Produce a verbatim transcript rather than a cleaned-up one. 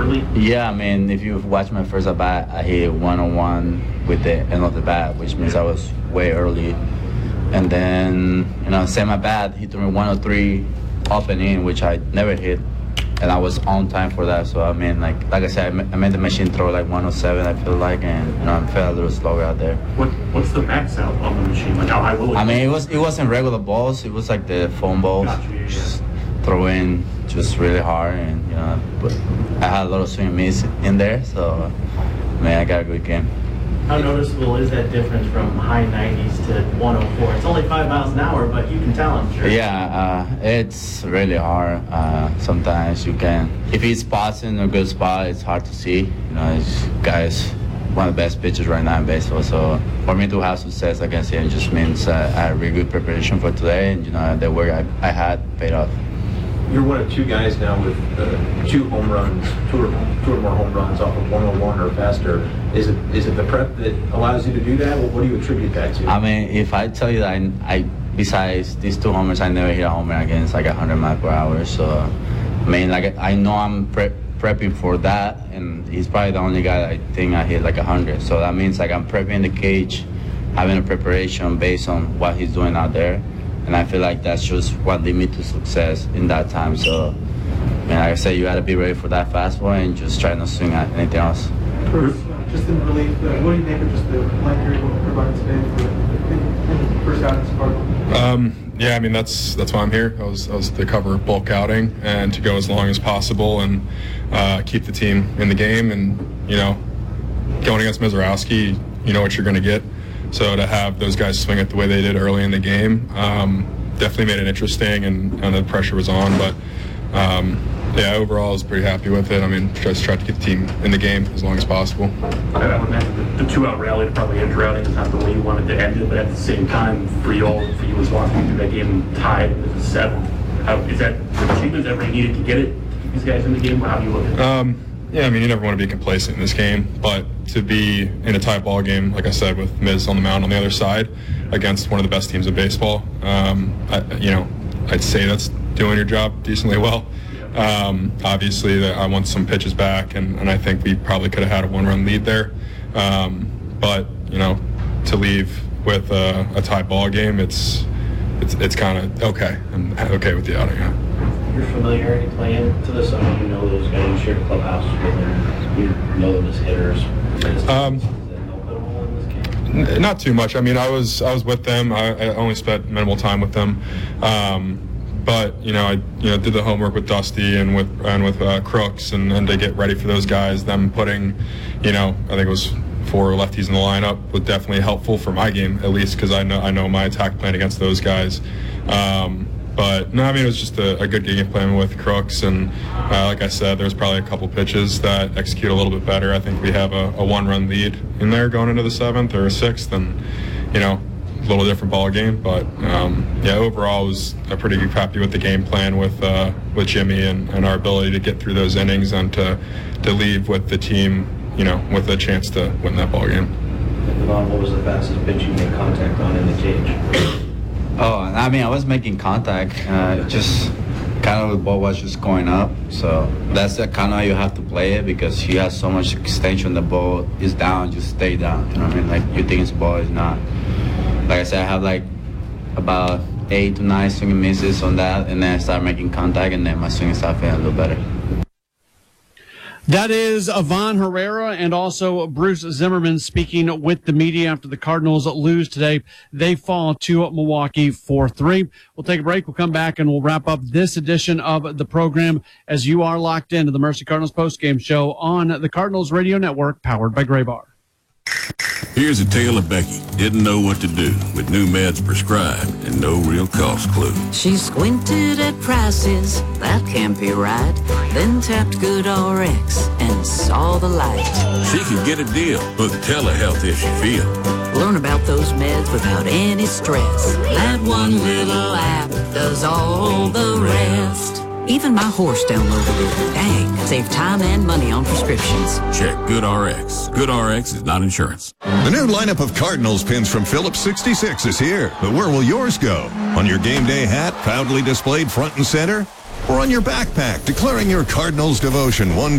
early? Yeah, I mean, if you watch my first at bat, I hit one oh one with the end of the bat, which means I was way early. And then, you know, same at bat, he threw me one oh three up and in, which I never hit. And I was on time for that. So, I mean, like like I said, I made the machine throw like one oh seven, I feel like, and, you know, I felt a little slower out there. What What's the max out on the machine? Like, I, will I mean, it, was, it wasn't regular balls. It was like the foam balls. Gotcha, yeah, yeah. Just throw in just really hard. And, you know, but I had a lot of swing and miss in there. So, man, I got a good game. How noticeable is that difference from high nineties to one oh four? It's only five miles an hour, but you can tell, I'm sure. Yeah, uh, it's really hard. Uh, sometimes you can, if he spots in a good spot, it's hard to see. You know, this guy's one of the best pitchers right now in baseball. So for me to have success against him just means uh, I had really good preparation for today, and you know the work I, I had paid off. You're one of two guys now with uh, two home runs, two or, two or more home runs off of one oh one or faster. Is it is it the prep that allows you to do that? Well, what do you attribute that to? I mean, if I tell you that I, I besides these two homers, I never hit a homer against like one hundred miles per hour. So, I mean, like I know I'm pre- prepping for that, and he's probably the only guy that I think I hit like one hundred. So that means like I'm prepping the cage, having a preparation based on what he's doing out there. And I feel like that's just what led me to success in that time. So, I mean, like I said, you got to be ready for that fastball and just try not to swing at anything else. Bruce, uh, just in relief, uh, what do you think of just the line period what provided today for the first outing as Cardinal? Um, yeah, I mean, that's that's why I'm here. I was, I was to cover bulk outing and to go as long as possible and uh, keep the team in the game. And, you know, going against Mizorowski, you know what you're going to get. So to have those guys swing it the way they did early in the game um, definitely made it interesting, and, and the pressure was on. But, um, yeah, overall I was pretty happy with it. I mean, just tried to get the team in the game as long as possible. I would imagine the, the two-out rally to probably end your outing is not the way you wanted to end it, but at the same time, for you all, for you as well, through that game tied with the seventh, how, is that the achievement that really needed to get it, to keep these guys in the game, or how do you look at it? Um, Yeah, I mean, you never want to be complacent in this game, but to be in a tie ball game, like I said, with Miz on the mound on the other side against one of the best teams in baseball, um, I, you know, I'd say that's doing your job decently well. Um, obviously, the, I want some pitches back, and, and I think we probably could have had a one-run lead there. Um, but, you know, to leave with a, a tie ball game, it's it's it's kind of okay. I'm okay with the outing, yeah. Your familiarity playing to this, I mean, you know those guys, you shared the clubhouse with them, you know them as hitters. Um, Does that help at all in this game? N- not too much. I mean, I was I was with them. I, I only spent minimal time with them, um, but you know, I you know did the homework with Dusty and with and with uh, Crooks, and, and to get ready for those guys. Them putting, you know, I think it was four lefties in the lineup was definitely helpful for my game, at least because I know I know my attack plan against those guys. Um, But, no, I mean, it was just a, a good game plan with Crooks, and uh, like I said, there's probably a couple pitches that execute a little bit better. I think we have a, a one-run lead in there going into the seventh or sixth, and, you know, a little different ball game. But, um, yeah, overall, I was uh, pretty happy with the game plan with uh, with Jimmy and, and our ability to get through those innings and to, to leave with the team, you know, with a chance to win that ball game. Yvonne, what was the fastest pitch you made contact on in the cage? Oh, I mean, I was making contact. Uh, just kind of the ball was just going up. So that's the kind of how you have to play it, because you have so much extension. The ball is down, just stay down. You know what I mean? Like, you think it's ball, is not. Like I said, I have like about eight to nine swing and misses on that, and then I start making contact, and then my swing started feeling a little better. That is Ivan Herrera and also Bruce Zimmerman speaking with the media after the Cardinals lose today. They fall to Milwaukee four three. We'll take a break. We'll come back and we'll wrap up this edition of the program as you are locked into the Mercy Cardinals postgame show on the Cardinals Radio Network, powered by Graybar. Here's a tale of Becky. Didn't know what to do with new meds prescribed and no real cost clue. She squinted at prices, that can't be right. Then tapped GoodRx and saw the light. She could get a deal with telehealth if she feel. Learn about those meds without any stress. That one little app does all the rest. Even my horse downloaded it. Dang, save time and money on prescriptions. Check GoodRx. GoodRx is not insurance. The new lineup of Cardinals pins from Phillips sixty-six is here. But where will yours go? On your game day hat, proudly displayed front and center? Or on your backpack, declaring your Cardinals devotion one